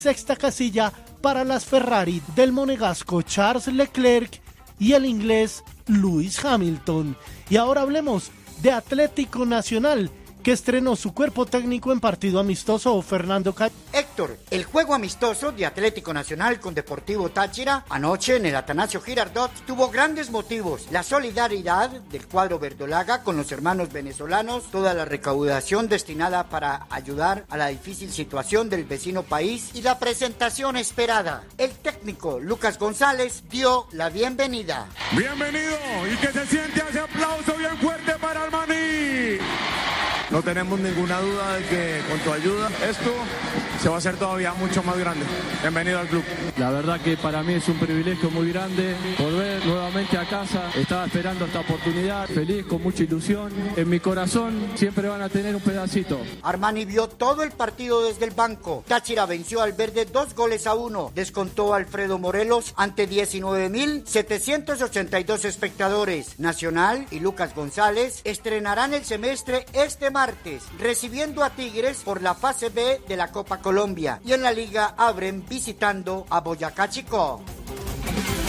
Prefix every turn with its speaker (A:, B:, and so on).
A: Sexta casilla para las Ferrari del monegasco Charles Leclerc y el inglés Lewis Hamilton. Y ahora hablemos de Atlético Nacional, que estrenó su cuerpo técnico en partido amistoso. Fernando
B: Héctor, el juego amistoso de Atlético Nacional con Deportivo Táchira anoche en el Atanasio Girardot tuvo grandes motivos: la solidaridad del cuadro verdolaga con los hermanos venezolanos, toda la recaudación destinada para ayudar a la difícil situación del vecino país y la presentación esperada. El técnico Lucas González dio la bienvenida.
C: Bienvenido, y que se siente ese aplauso bien fuerte para Armani. No tenemos ninguna duda de que con tu ayuda esto se va a hacer todavía mucho más grande. Bienvenido al club.
D: La verdad que para mí es un privilegio muy grande volver nuevamente a casa. Estaba esperando esta oportunidad, feliz, con mucha ilusión. En mi corazón siempre van a tener un pedacito.
B: Armani vio todo el partido desde el banco. Táchira venció al Verde 2-1. Descontó Alfredo Morelos ante 19.782 espectadores. Nacional y Lucas González estrenarán el semestre este martes, recibiendo a Tigres por la fase B de la Copa Colombia, y en la liga abren visitando a Boyacá Chicó.